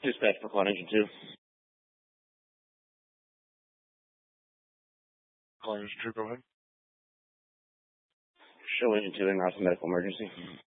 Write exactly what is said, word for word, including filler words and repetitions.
Dispatch for Quad Engine two. Quad Engine two, go ahead. Show Engine two in route to medical emergency.